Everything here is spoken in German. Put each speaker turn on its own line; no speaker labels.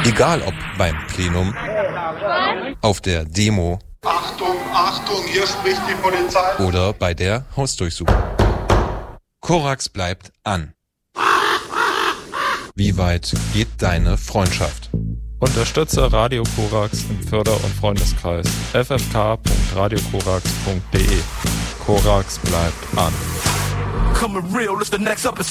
Egal ob beim Plenum, auf der Demo,
Achtung, Achtung, hier spricht die Polizei.
Oder bei der Hausdurchsuchung. Korax bleibt an. Wie weit geht deine Freundschaft?
Unterstütze Radio Korax im Förder- und Freundeskreis ffk.radiokorax.de. Korax bleibt an.
Coming real, it's the next episode.